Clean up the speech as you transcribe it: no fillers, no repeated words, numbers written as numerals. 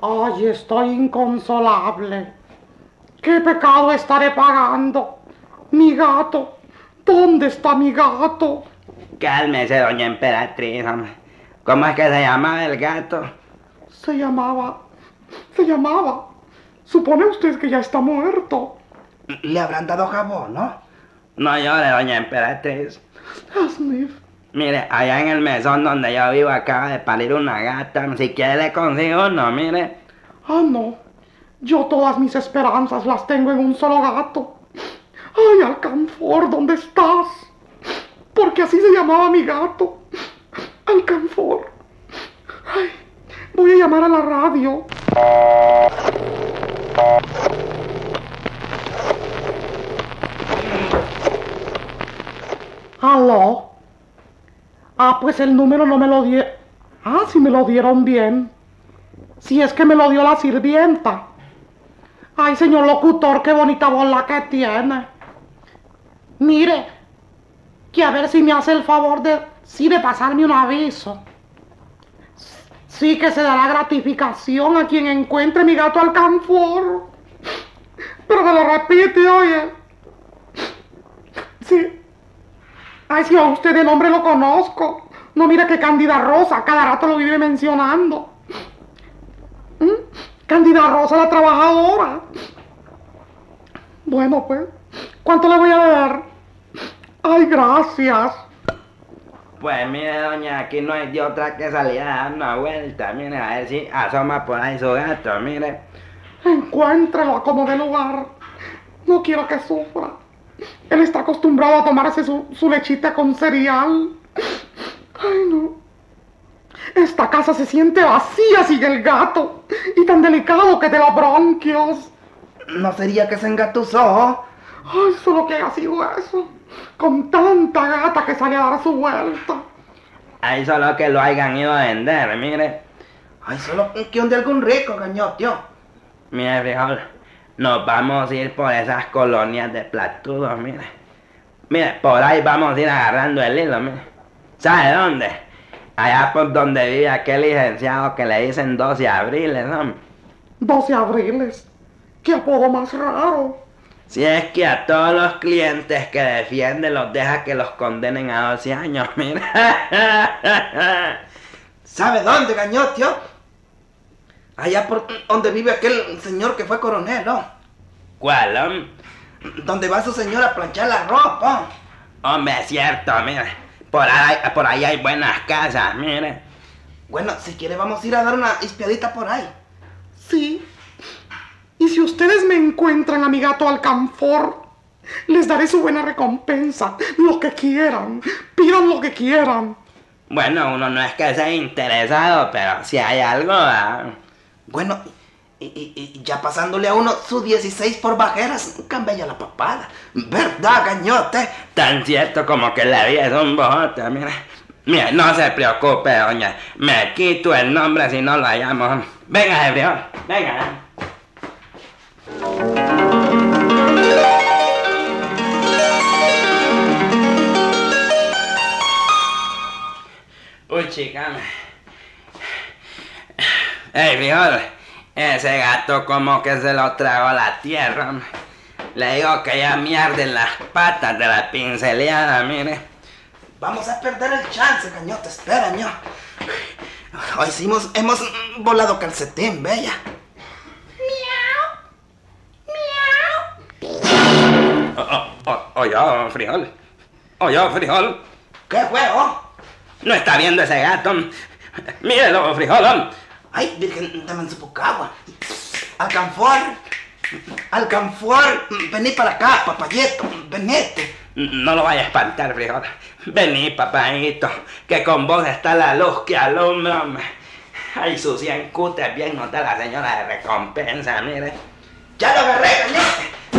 Ay, estoy inconsolable. ¿Qué pecado estaré pagando? Mi gato. ¿Dónde está mi gato? Cálmese, doña Emperatriz, hombre. ¿Cómo es que se llamaba el gato? Se llamaba. ¿Supone usted que ya está muerto? Le habrán dado jabón, ¿no? No llore, doña Emperatriz. Sniff. Mire, allá en el mesón donde yo vivo acaba de parir una gata. Si quiere le consigo uno, mire. Ah, no. Yo todas mis esperanzas las tengo en un solo gato. Ay, Alcanfor, ¿dónde estás? Porque así se llamaba mi gato. Alcanfor. Ay, voy a llamar a la radio. ¿Aló? Ah, pues el número no me lo dio. Ah, sí me lo dieron bien. Si es que me lo dio la sirvienta. Ay, señor locutor, qué bonita voz la que tiene. Mire, que a ver si me hace el favor de pasarme un aviso. Sí, que se dará gratificación a quien encuentre mi gato Alcanfor. Pero que lo repite, oye. Sí. Ay, si a usted de nombre lo conozco. No, mira que Cándida Rosa, cada rato lo vive mencionando. Cándida Rosa, la trabajadora. Bueno, pues, ¿cuánto le voy a dar? Ay, gracias. Pues mire, doña, aquí no hay de otra que salir a dar una vuelta. Mire, a ver si asoma por ahí su gato, mire. Encuéntrelo, como de lugar. No quiero que sufra. Él está acostumbrado a tomarse su lechita con cereal. Ay, no. Esta casa se siente vacía sin el gato. Y tan delicado que de los bronquios. ¿No sería que se engatusó? Ay, solo que haya sido eso. Con tanta gata que sale a dar su vuelta. Ahí solo que lo hayan ido a vender, mire. Ay, solo que de algún rico, gañotio. Mire, frijol, nos vamos a ir por esas colonias de platudos, mire. Mire, por ahí vamos a ir agarrando el hilo, mire. ¿Sabe dónde? Allá por donde vive aquel licenciado que le dicen 12 abriles, hombre. 12 abriles. ¡Qué apodo más raro! Si es que a todos los clientes que defiende los deja que los condenen a 12 años, mire. ¿Sabe dónde, gañotio? Allá por donde vive aquel señor que fue coronel, ¿no? ¿Cuál, hombre? Donde va su señora a planchar la ropa. Hombre, es cierto, mire. Por ahí hay buenas casas, mire. Bueno, si quiere vamos a ir a dar una espiadita por ahí. Sí. Y si ustedes me encuentran a mi gato Alcanfor, les daré su buena recompensa. Lo que quieran. Pidan lo que quieran. Bueno, uno no es que sea interesado, pero si hay algo... Bueno, y ya pasándole a uno su 16 por bajeras, cambia la papada. ¿Verdad, gañote? Tan cierto como que la vida es un bojote, mire. Mire, no se preocupe, doña. Me quito el nombre si no la llamo. Venga, Ebrión, venga. Uy, chica. Ey, frijol, ese gato como que se lo tragó la tierra. Le digo que ya me arden las patas de la pinceleada, mire. Vamos a perder el chance, gañote, espera, ño. Hoy sí hemos volado calcetín, bella. Oye, frijol. Oye, frijol. ¿Qué fue, oh? No está viendo ese gato. Mírelo, frijol. Ay, virgen, dame su pocagua. Alcanfor, vení para acá, papayito, venete. No lo vaya a espantar, frijol. Vení, papayito, que con vos está la luz que alumbra. Ay, su cien cutes bien nota la señora de recompensa, mire. Ya lo agarré, gañote.